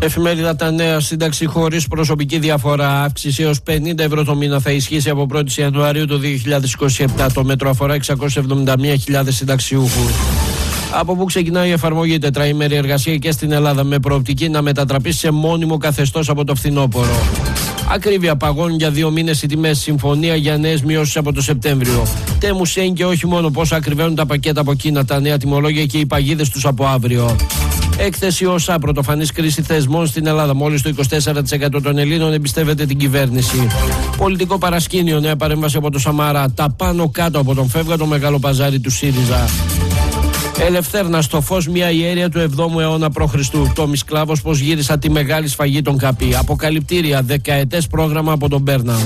Εφημερίδα Τα Νέα. Σύνταξη χωρίς προσωπική διαφορά. Αύξηση έως 50 ευρώ το μήνα θα ισχύσει από 1η Ιανουαρίου του 2027. Το μέτρο αφορά 671.000 συνταξιούχους. Από πού ξεκινάει η εφαρμογή τετραήμερη εργασία και στην Ελλάδα, με προοπτική να μετατραπεί σε μόνιμο καθεστώς από το φθινόπωρο. Ακρίβεια, παγώνουν για 2 μήνες οι τιμές. Συμφωνία για νέες μειώσεις από το Σεπτέμβριο. Τέμου Σέιν και όχι μόνο, πόσο ακριβένουν τα πακέτα από Κίνα, τα νέα τιμολόγια και οι παγίδες τους από αύριο. Έκθεση ΟΣΑ, πρωτοφανής κρίση θεσμών στην Ελλάδα. Μόλις το 24% των Ελλήνων εμπιστεύεται την κυβέρνηση. Πολιτικό παρασκήνιο, νέα παρέμβαση από το Σαμαρά. Τα πάνω κάτω από τον φεύγα μεγάλο παζάρι του ΣΥΡΙΖΑ. Ελευθέρνα, στο φως μια ιέρια του 7ου αιώνα π.Χ. Τόμις Κλάβος, πως γύρισα τη μεγάλη σφαγή των ΚΑΠΗ. Αποκαλυπτήρια, δεκαετές πρόγραμμα από τον Μπέρναμ.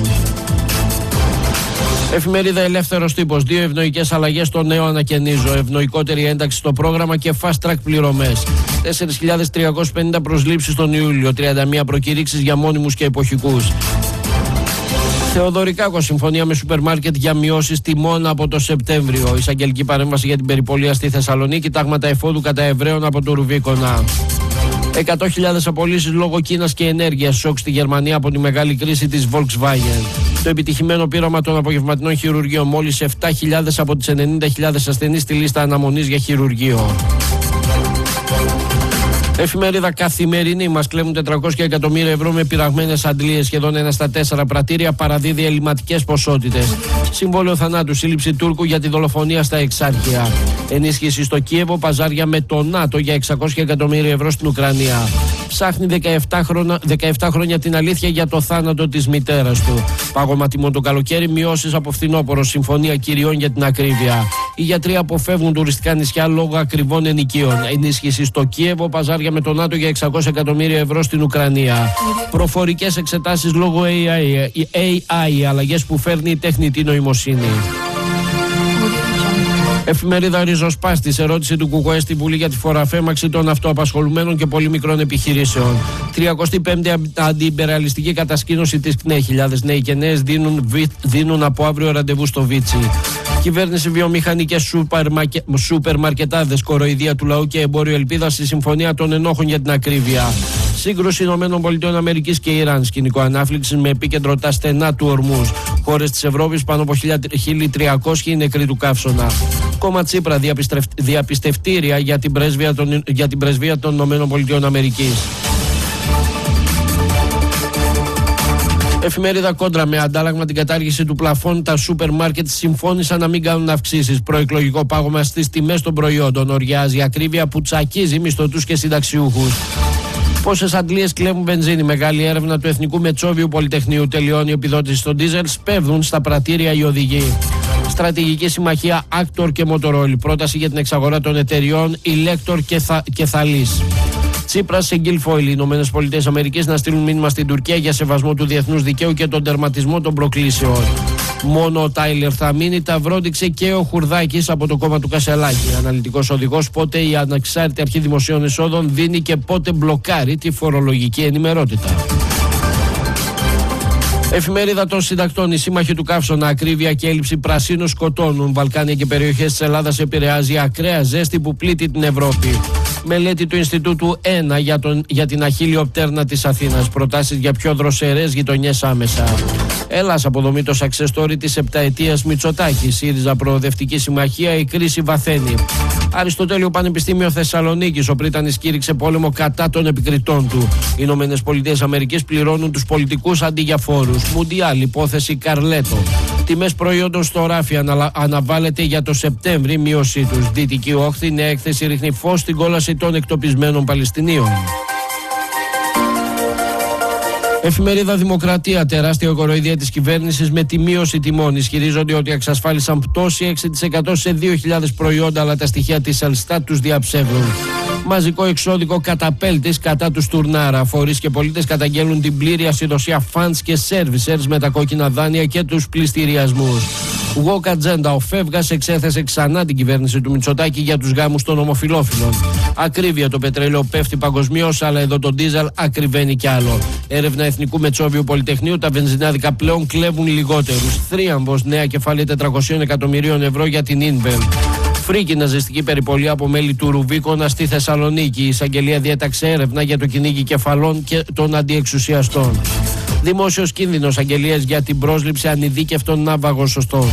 Εφημερίδα Ελεύθερος Τύπος. 2 ευνοϊκές αλλαγές στο νέο ανακαινίζω. Ευνοϊκότερη ένταξη στο πρόγραμμα και fast track πληρωμές. 4.350 προσλήψεις τον Ιούλιο. 31 προκηρύξεις για μόνιμους και εποχικούς. Θεοδωρικάκο, συμφωνία με σούπερ μάρκετ για μειώσεις τιμών από το Σεπτέμβριο. Εισαγγελική παρέμβαση για την περιπολία στη Θεσσαλονίκη. Τάγματα εφόδου κατά Εβραίων από το Ρουβίκονα. 100.000 απολύσεις λόγω Κίνας και ενέργειας. Σοκ στη Γερμανία από τη μεγάλη κρίση της Volkswagen. Το επιτυχημένο πείραμα των απογευματινών χειρουργείων. Μόλις 7.000 από τις 90.000 ασθενείς στη λίστα αναμονής για χειρουργείο. Εφημερίδα Καθημερινή. Μας κλέβουν 400 εκατομμύρια ευρώ με πειραγμένες αντλίες. Σχεδόν 1 στα 4 πρατήρια. Παραδίδει ελληματικές ποσότητες. Συμβόλαιο θανάτου. Σύλληψη Τούρκου για τη δολοφονία στα Εξάρχεια. Ενίσχυση στο Κίεβο. Παζάρια με το ΝΑΤΟ για 600 εκατομμύρια ευρώ στην Ουκρανία. Ψάχνει 17 χρόνια την αλήθεια για το θάνατο της μητέρας του. Πάγωμα τιμών το καλοκαίρι. Μειώσεις από φθινόπωρο. Συμφωνία κυριών για την ακρίβεια. Οι γιατροί αποφεύγουν τουριστικά νησιά λόγω ακριβών ενοικίων. Ενίσχυση στο Κίεβο. Παζάρια με το ΝΑΤΟ για 600 εκατομμύρια ευρώ στην Ουκρανία. Προφορικές εξετάσεις λόγω AI. Αλλαγές που φέρνει η τεχνητή νοημοσύνη. Εφημερίδα Ριζοσπάστης. Ερώτηση του ΚΚΕ στη Βουλή για τη φοροαφέμαξη των αυτοαπασχολουμένων και πολύ μικρών επιχειρήσεων. 35η αντιυμπεραλιστική κατασκήνωση της ΚΝΕ. Χιλιάδες νέοι και νέες δίνουν από αύριο ραντεβού στο Βίτσι. Κυβέρνηση, βιομηχανικές σούπερ μαρκετάδες, κοροϊδία του λαού και εμπόριο ελπίδα στη συμφωνία των ενόχων για την ακρίβεια. Σύγκρουση ΗΠΑ και Ιράν. Σκηνικό ανάφληξης με επίκεντρο τα στενά του Ορμούζ. Χώρες της Ευρώπης, πάνω από 1.300 νεκροί του καύσωνα. Κόμμα Τσίπρα, διαπιστευτήρια για την πρεσβεία των ΗΠΑ. Εφημερίδα Κόντρα. Με αντάλλαγμα την κατάργηση του πλαφών, τα σούπερ μάρκετ συμφώνησαν να μην κάνουν αυξήσεις. Προεκλογικό πάγωμα στις τιμές των προϊόντων. Οριάζει ακρίβεια που τσακίζει μισθωτούς και συνταξιούχους. Πόσες αντλίες κλέβουν βενζίνη. Μεγάλη έρευνα του Εθνικού Μετσόβιου Πολυτεχνείου. Τελειώνει η επιδότηση στον ντίζελ. Σπέβδουν στα πρατήρια οι οδηγοί. Στρατηγική συμμαχία Άκτορ και Μοτορόλη. Πρόταση για την εξαγορά των εταιριών Ηλέκτορ και Θαλής. Τσίπρας σε Γκίλφοιλ. Οι ΗΠΑ να στείλουν μήνυμα στην Τουρκία για σεβασμό του διεθνούς δικαίου και τον τερματισμό των προκλήσεων. Μόνο ο Τάιλερ θα μείνει, τα βρόντιξε και ο Χουρδάκης από το κόμμα του Κασελάκη. Αναλυτικός οδηγός, πότε η ανεξάρτητη αρχή δημοσίων εισόδων δίνει και πότε μπλοκάρει τη φορολογική ενημερότητα. Εφημερίδα των Συντακτών. Οι σύμμαχοι του καύσωνα. Ακρίβεια και έλλειψη πρασίνου σκοτώνουν. Βαλκάνια και περιοχές της Ελλάδας επηρεάζει ακραία ζέστη που πλήττει την Ευρώπη. Μελέτη του Ινστιτούτου 1 για την αχίλιο πτέρνα της Αθήνας. Προτάσεις για πιο δροσερές γειτονιές άμεσα. Ελλάς, αποδομή το success story της 7ετίας Μητσοτάκη. ΣΥΡΙΖΑ, προοδευτική συμμαχία, η κρίση βαθαίνει. Αριστοτέλειο Πανεπιστήμιο Θεσσαλονίκης. Ο Πρίτανης κήρυξε πόλεμο κατά των επικριτών του. Οι ΗΠΑ πληρώνουν τους πολιτικούς αντί για φόρους. Μουντιάλ, υπόθεση Καρλέτο. Τιμές προϊόντων στο ράφι αναβάλλεται για το Σεπτέμβρη, μείωσή τους. Δυτική Όχθη, νέα έκθεση ρίχνει φως στην κόλαση των εκτοπισμένων Παλαιστινίων. Εφημερίδα Δημοκρατία. Τεράστια κοροϊδία της κυβέρνησης με τη μείωση τιμών. Ισχυρίζονται ότι εξασφάλισαν πτώση 6% σε 2.000 προϊόντα, αλλά τα στοιχεία της Ελστάτ τους διαψεύδουν. Μαζικό εξώδικο καταπέλτης κατά του Στουρνάρα. Φορείς και πολίτες καταγγέλνουν την πλήρη ασυδοσία funds και servicers με τα κόκκινα δάνεια και τους πληστηριασμούς. Woke Agenda. Ο Φεύγας εξέθεσε ξανά την κυβέρνηση του Μητσοτάκη για τους γάμους των ομοφυλόφιλων. Ακρίβεια. Το πετρέλαιο πέφτει παγκοσμίως, αλλά εδώ το ντίζελ ακριβένει κι άλλο. Έρευνα Εθνικού Μετσόβιου Πολυτεχνείου. Τα βενζινάδικα πλέον κλέβουν λιγότερους. Θρίαμβος. Νέα κεφάλαια 400 εκατομμυρίων ευρώ για την Ίνβελ. Φρίκη ναζιστική περιπολία από μέλη του Ρουβίκονα στη Θεσσαλονίκη. Η εισαγγελία διέταξε έρευνα για το κυνήγι κεφαλών και των αντιεξουσιαστών. Δημόσιος κίνδυνος, αγγελίες για την πρόσληψη ανειδίκευτων ναυαγοσωστών.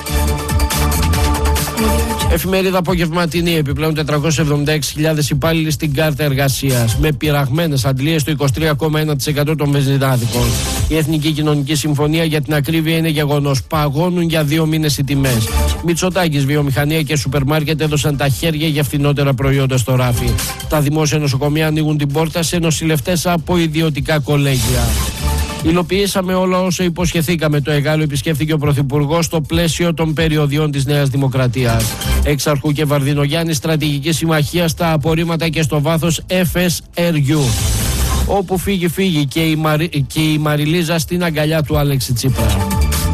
Εφημερίδα απογευματινή. Επιπλέον 476.000 υπάλληλοι στην κάρτα εργασίας, με πειραγμένες αντλίες στο 23,1% των βενζινάδικων. Η Εθνική Κοινωνική Συμφωνία για την ακρίβεια είναι γεγονός. Παγώνουν για 2 μήνες οι τιμές. Μητσοτάκης, βιομηχανία και σούπερ μάρκετ έδωσαν τα χέρια για φθηνότερα προϊόντα στο ράφι. Τα δημόσια νοσοκομεία ανοίγουν την πόρτα σε νοσηλευτές από ιδιωτικά κολέγια. Υλοποιήσαμε όλα όσο υποσχεθήκαμε. Το Εγάλο επισκέφθηκε ο Πρωθυπουργός στο πλαίσιο των περιοδιών της Νέας Δημοκρατίας. Εξαρχού και Βαρδινογιάννη, στρατηγική συμμαχία στα απορρίμματα και στο βάθος FSRU. Όπου φύγει και η Μαριλίζα στην αγκαλιά του Άλεξη Τσίπρα.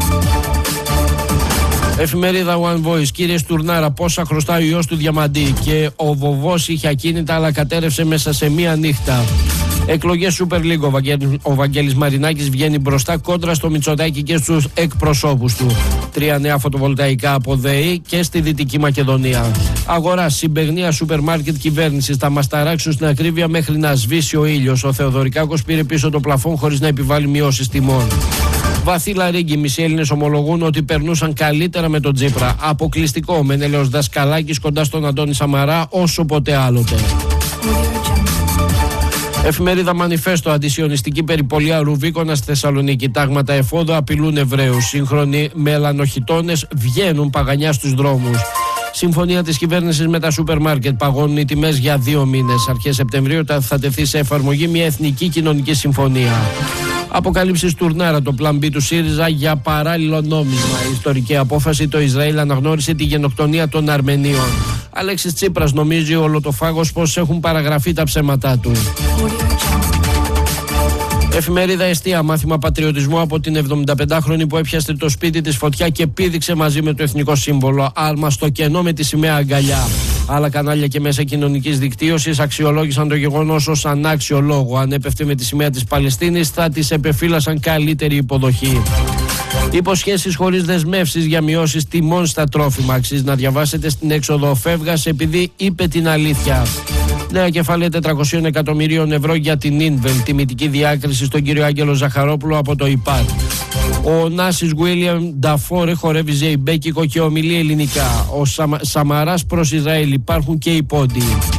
Εφημερίδα One Voice. Κύριε Στουρνάρα, πόσα χρωστάει ο ιός του Διαμαντή? Και ο βοβός είχε ακίνητα αλλά κατέρευσε μέσα σε μία νύχτα. Εκλογές Super League. Ο Βαγγέλης Μαρινάκης βγαίνει μπροστά κόντρα στο Μητσοτάκη και στους εκπροσώπους του. 3 νέα φωτοβολταϊκά από ΔΕΗ και στη Δυτική Μακεδονία. Αγορά, συμπαιγνία σούπερ μάρκετ κυβέρνησης. Θα μας ταράξουν στην ακρίβεια μέχρι να σβήσει ο ήλιος. Ο Θεοδωρικάκος πήρε πίσω το πλαφόν χωρίς να επιβάλλει μειώσεις τιμών. Βαθύ λαρίγκι. Μισοί Έλληνες ομολογούν ότι περνούσαν καλύτερα με τον Τσίπρα. Αποκλειστικό. Μενέλεος Δασκαλάκης κοντά στον Αντώνη Σαμαρά όσο ποτέ άλλοτε. Εφημερίδα Μανιφέστο. Αντισιωνιστική περιπολία Ρουβίκονα στη Θεσσαλονίκη. Τάγματα εφόδου απειλούν Εβραίους. Σύγχρονοι μελανοχιτώνες βγαίνουν παγανιά στους δρόμους. Συμφωνία της κυβέρνησης με τα σούπερ μάρκετ. Παγώνουν οι τιμές για 2 μήνες. Αρχές Σεπτεμβρίου θα τεθεί σε εφαρμογή μια εθνική κοινωνική συμφωνία. Αποκαλύψεις Τουρνάρα. Το πλαν B του ΣΥΡΙΖΑ για παράλληλο νόμισμα. Η ιστορική απόφαση. Το Ισραήλ αναγνώρισε τη γενοκτονία των Αρμενίων. Αλέξης Τσίπρας νομίζει ολοτοφάγος πως έχουν παραγραφεί τα ψέματά του. Εφημερίδα Εστία. Μάθημα πατριωτισμού από την 75χρονη που έπιασε το σπίτι της φωτιά και πήδηξε μαζί με το εθνικό σύμβολο. Άρμα στο κενό με τη σημαία αγκαλιά. Άλλα κανάλια και μέσα κοινωνικής δικτύωσης αξιολόγησαν το γεγονός ως ανάξιο λόγο. Αν έπεφτε με τη σημαία της Παλαιστίνης θα της επεφύλασαν καλύτερη υποδοχή. Υποσχέσεις χωρίς δεσμεύσεις για μειώσεις τιμών στα τρόφιμα. Αξίζει να διαβάσετε στην έξοδο Φεύγας επειδή είπε την αλήθεια. Νέα κεφάλαια 400 εκατομμυρίων ευρώ για την Ίνβελ. Τιμητική διάκριση στον κύριο Άγγελο Ζαχαρόπουλο από το ΙΠΑΤ. Ο Νάσης Γουίλιαμ Νταφόρε χορεύει ζεϊμπέκικο και ομιλεί ελληνικά. Ο Σαμαράς προς Ισραήλ. Υπάρχουν και οι πόντιοι.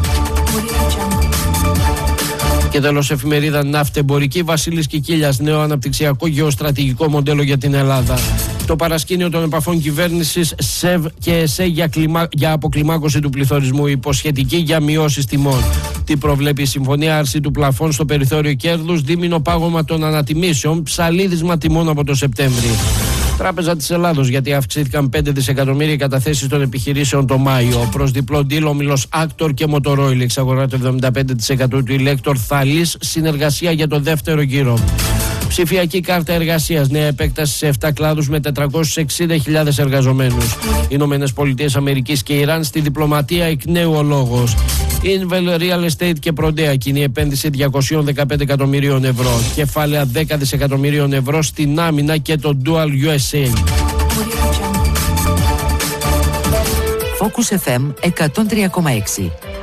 Και τέλος, εφημερίδα Ναυτεμπορική. Βασίλης Κικίλιας, νέο αναπτυξιακό γεωστρατηγικό μοντέλο για την Ελλάδα. Το παρασκήνιο των επαφών κυβέρνησης ΣΕΒ και ΕΣΕ για αποκλιμάκωση του πληθωρισμού, υποσχετική για μειώσεις τιμών. Τι προβλέπει η συμφωνία? Άρση του πλαφών στο περιθώριο κέρδους, δίμηνο πάγωμα των ανατιμήσεων, ψαλίδισμα τιμών από το Σεπτέμβρη. Τράπεζα της Ελλάδος, γιατί αυξήθηκαν 5 δισεκατομμύρια οι καταθέσεις των επιχειρήσεων το Μάιο. Προς διπλό deal, όμιλος Άκτορ και Μοτορόιλ. Εξαγορά το 75% του Ηλέκτορ Θαλής, συνεργασία για το δεύτερο γύρο. Ψηφιακή κάρτα εργασίας, νέα επέκταση σε 7 κλάδους με 460.000 εργαζομένους. Ηνωμένες Πολιτείες Αμερικής και Ιράν στη διπλωματία εκ νέου ο λόγος. Invel Real Estate και Προντέα, κοινή επένδυση 215 εκατομμυρίων ευρώ. Κεφάλαια 10 δισεκατομμυρίων ευρώ στην άμυνα και το Dual USA. Focus FM 103,6.